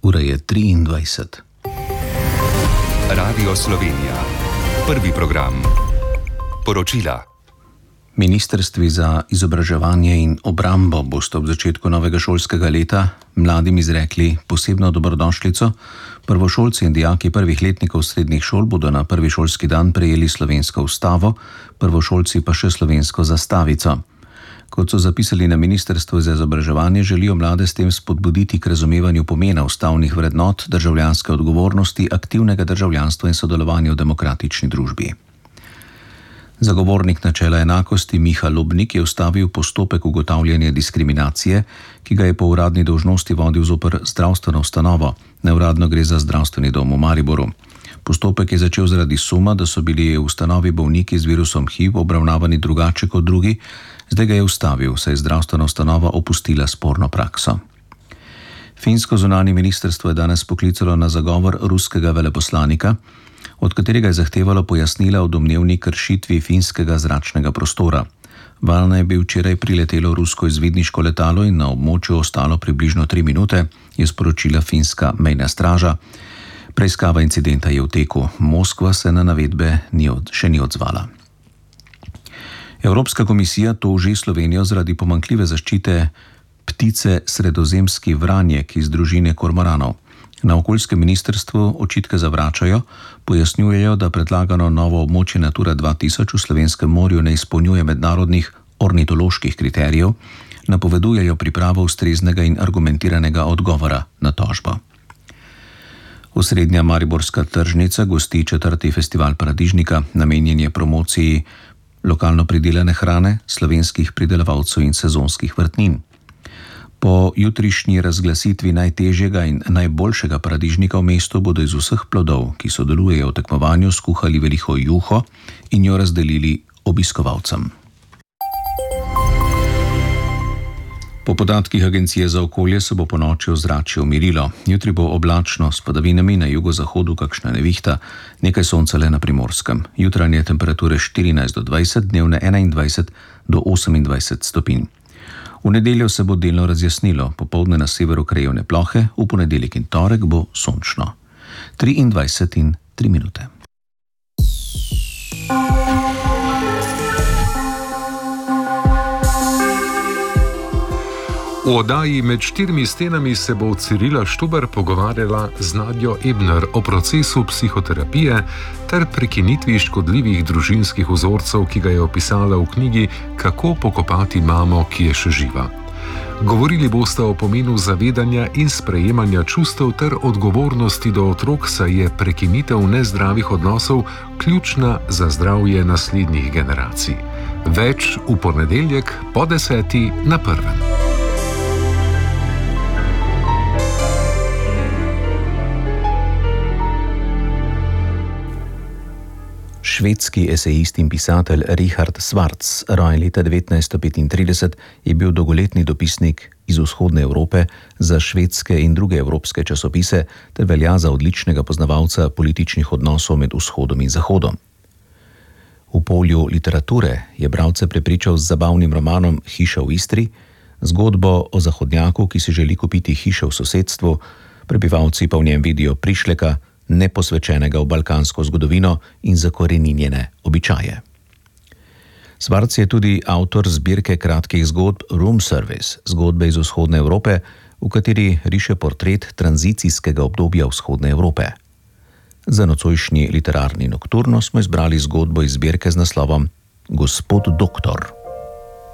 Ura je 23. Radio Slovenija. Prvi program. Poročila. Ministrstvi za izobraževanje in obrambo boste ob začetku novega šolskega leta mladim izrekli posebno dobrodošlico. Prvošolci in dijaki prvih letnikov srednjih šol bodo na prvi šolski dan prejeli slovensko ustavo, prvošolci pa še slovensko zastavico. Kot so zapisali na Ministrstvu za izobraževanje, želijo mlade s tem spodbuditi k razumevanju pomena ustavnih vrednot, državljanske odgovornosti, aktivnega državljanstva in sodelovanja v demokratični družbi. Zagovornik načela enakosti Miha Lobnik je ustavil postopek ugotavljanja diskriminacije, ki ga je po uradni dolžnosti vodil zoper zdravstveno ustanovo. Neuradno gre za zdravstveni dom v Mariboru. Postopek je začel zaradi suma, da so bili v ustanovi bolniki z virusom HIV obravnavani drugače kot drugi, zdaj ga je ustavil, saj je zdravstvena ustanova opustila sporno prakso. Finsko zunanje ministrstvo je danes poklicalo na zagovor ruskega veleposlanika, od katerega je zahtevalo pojasnila o domnevni kršitvi finskega zračnega prostora. Vanj je bil včeraj priletelo rusko izvidniško letalo in na območju ostalo približno 3 minute, je sporočila finska mejna straža. Preiskava incidenta je v teku. Moskva se na navedbe še ni odzvala. Evropska komisija toži Slovenijo zaradi pomanjkljive zaščite ptice sredozemski vranjek iz družine kormoranov. Na okoljskem ministrstvu očitke zavračajo, pojasnjujejo, da predlagano novo območje Natura 2000 v Slovenskem morju ne izpolnjuje mednarodnih ornitoloških kriterijev, napovedujejo pripravo ustreznega in argumentiranega odgovora na tožbo. Osrednja mariborska tržnica gosti 4. festival paradižnika, namenjen je promociji lokalno pridelane hrane, slovenskih pridelovalcev in sezonskih vrtnin. Po jutrišnji razglasitvi najtežjega in najboljšega paradižnika v mestu bodo iz vseh plodov, ki sodelujejo v tekmovanju, skuhali veliko juho in jo razdelili obiskovalcem. Po podatkih Agencije za okolje se bo ponoči ozračje umirilo. Jutri bo oblačno s padavinami, na jugozahodu kakšna nevihta, nekaj sonca le na Primorskem. Jutranje temperature 14 do 20, dnevne 21 do 28 stopinj. V nedeljo se bo delno razjasnilo, popoldne na severu krajevne plohe, v ponedeljek in torek bo sončno. 23 in 3 minute. V oddaji Med štirimi stenami se bo Cirila Štuber pogovarjala z Nadjo Ebner o procesu psihoterapije ter prekinitvi škodljivih družinskih vzorcev, ki ga je opisala v knjigi Kako pokopati mamo, ki je še živa. Govorili boste o pomenu zavedanja in sprejemanja čustev ter odgovornosti do otrok, saj je prekinitev nezdravih odnosov ključna za zdravje naslednjih generacij. Več v ponedeljek po 10. na Prvem. Švedski esejist in pisatelj Richard Swartz, rojen leta 1935, je bil dolgoletni dopisnik iz vzhodne Evrope za švedske in druge evropske časopise ter velja za odličnega poznavalca političnih odnosov med vzhodom in zahodom. V polju literature je bralce prepričal z zabavnim romanom Hiša v Istri, zgodbo o zahodnjaku, ki si želi kupiti hišo v sosedstvu, prebivalci pa v njem vidijo prišleka, neposvečenega v balkansko zgodovino in zakoreninjene običaje. Swartz je tudi avtor zbirke kratkih zgodb Room Service, zgodbe iz vzhodne Evrope, v kateri riše portret tranzicijskega obdobja vzhodne Evrope. Za nocojšnji literarni nokturno smo izbrali zgodbo iz zbirke z naslovom Gospod doktor.